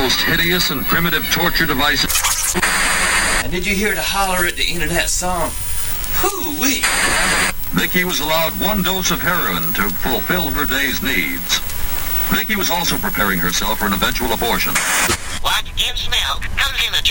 most hideous and primitive torture devices. And did you hear the holler at the end of that song? Hoo-wee! Vicky was allowed 1 dose of heroin to fulfill her day's needs. Vicky was also preparing herself for an eventual abortion. What in smell comes in a